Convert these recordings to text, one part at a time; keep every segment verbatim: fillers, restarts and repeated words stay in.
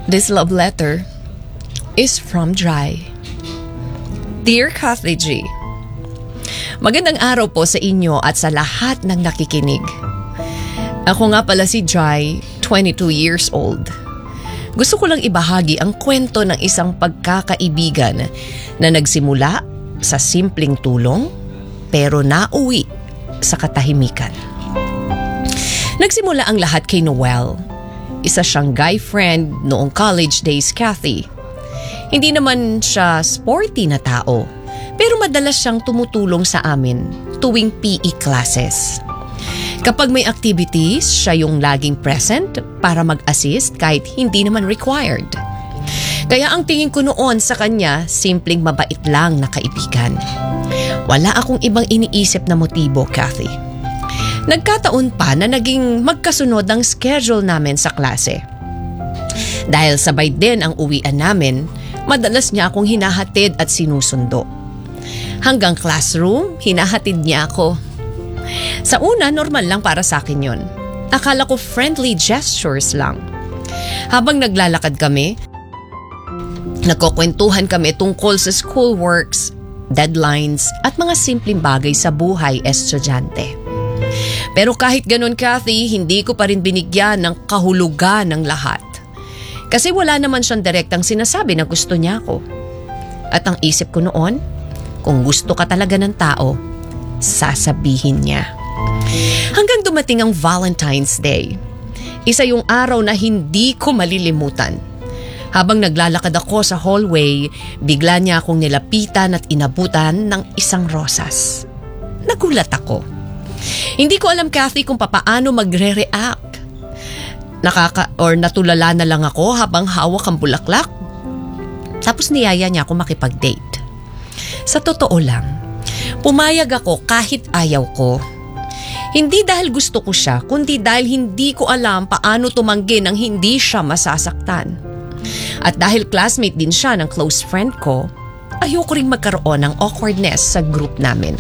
This love letter is from Dry. Dear Kathy G, magandang araw po sa inyo at sa lahat ng nakikinig. Ako nga pala si Dry, twenty-two years old. Gusto ko lang ibahagi ang kwento ng isang pagkakaibigan na nagsimula sa simpleng tulong pero nauwi sa katahimikan. Nagsimula ang lahat kay Noel. Isa siyang guy friend noong college days, Kathy. Hindi naman siya sporty na tao, pero madalas siyang tumutulong sa amin tuwing P E classes. Kapag may activities, siya yung laging present para mag-assist kahit hindi naman required. Kaya ang tingin ko noon sa kanya, simpleng mabait lang na kaibigan. Wala akong ibang iniisip na motibo, Kathy. Nagkataon pa na naging magkasunod ang schedule namin sa klase. Dahil sabay din ang uwian namin, madalas niya akong hinahatid at sinusundo. Hanggang classroom, hinahatid niya ako. Sa una, normal lang para sa akin yon. Akala ko friendly gestures lang. Habang naglalakad kami, nagkukwentuhan kami tungkol sa schoolworks, deadlines at mga simpleng bagay sa buhay estudyante. Pero kahit ganun, Kathy, hindi ko pa rin binigyan ng kahulugan ng lahat. Kasi wala naman siyang direktang sinasabi na gusto niya ako. At ang isip ko noon, kung gusto ka talaga ng tao, sasabihin niya. Hanggang dumating ang Valentine's Day. Isa yung araw na hindi ko malilimutan. Habang naglalakad ako sa hallway, bigla niya akong nilapitan at inabutan ng isang rosas. Nagulat ako. Hindi ko alam, Kathy, kung papaano magre-react. Nakaka or natulala na lang ako habang hawak ang bulaklak. Tapos niyaya niya ako makipag-date. Sa totoo lang, pumayag ako kahit ayaw ko. Hindi dahil gusto ko siya, kundi dahil hindi ko alam paano tumanggi nang hindi siya masasaktan. At dahil classmate din siya ng close friend ko, ayoko ring magkaroon ng awkwardness sa group namin.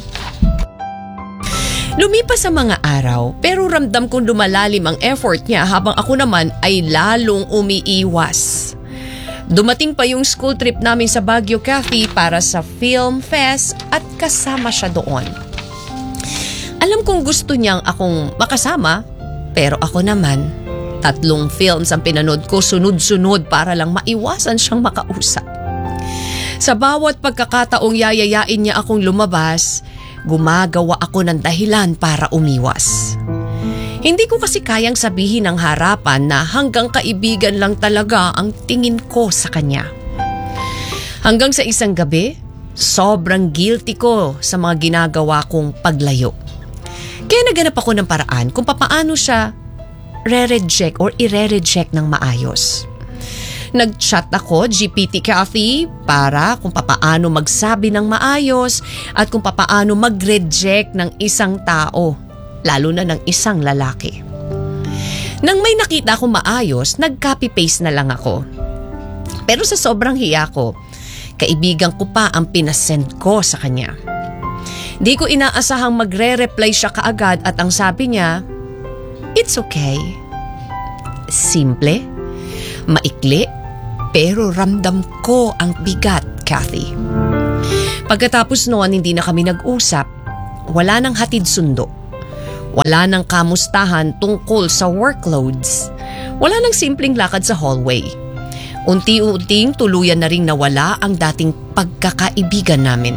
Lumipas sa mga araw, pero ramdam kong lumalalim ang effort niya habang ako naman ay lalong umiiwas. Dumating pa yung school trip namin sa Baguio, Kathy, para sa film fest at kasama siya doon. Alam kong gusto niyang akong makasama, pero ako naman, tatlong films ang pinanood ko sunod-sunod para lang maiwasan siyang makausap. Sa bawat pagkakataong yayayain niya akong lumabas, gumagawa ako ng dahilan para umiwas. Hindi ko kasi kayang sabihin ng harapan na hanggang kaibigan lang talaga ang tingin ko sa kanya. Hanggang sa isang gabi, sobrang guilty ko sa mga ginagawa kong paglayo. Kaya naganap ako ng paraan kung papaano siya re-reject or ire-reject ng maayos. Nag-chat ako, G P T Kathy, para kung papaano magsabi ng maayos at kung papaano mag-reject ng isang tao, lalo na ng isang lalaki. Nang may nakita akong maayos, nag-copy-paste na lang ako. Pero sa sobrang hiya ko, kaibigan ko pa ang pinasend ko sa kanya. Di ko inaasahang magre-reply siya kaagad at ang sabi niya, "It's okay." Simple, maikli, pero ramdam ko ang bigat, Kathy. Pagkatapos noon, hindi na kami nag-usap. Wala nang hatid sundo. Wala nang kamustahan tungkol sa workloads. Wala nang simpleng lakad sa hallway. Unti-unting tuluyan na ring nawala ang dating pagkakaibigan namin.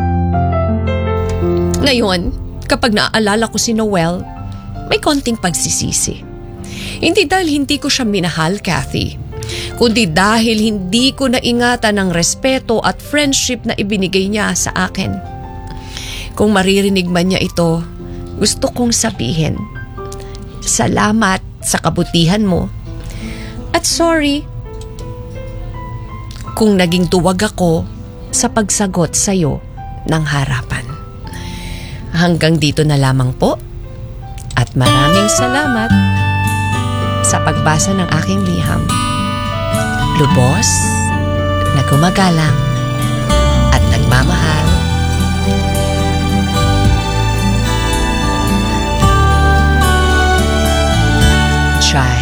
Ngayon, kapag naaalala ko si Noel, may konting pagsisisi. Hindi dahil hindi ko siya minahal, Kathy, kundi dahil hindi ko naingatan ang respeto at friendship na ibinigay niya sa akin. Kung maririnig man niya ito, gusto kong sabihin, salamat sa kabutihan mo at sorry kung naging tuwag ako sa pagsagot sa'yo ng harapan. Hanggang dito na lamang po at maraming salamat sa pagbasa ng aking liham. Lubos na gumagalang at nagmamahal. Try.